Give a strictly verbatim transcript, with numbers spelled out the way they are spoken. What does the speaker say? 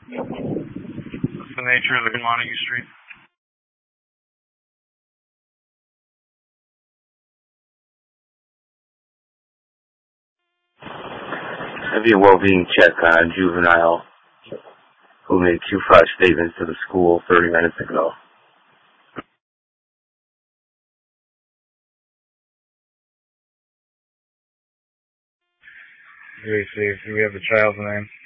What's the nature of the Montague Street? That'd be a well-being check on a juvenile who made two false statements to the school thirty minutes ago. Very safe. Do we have the child's name?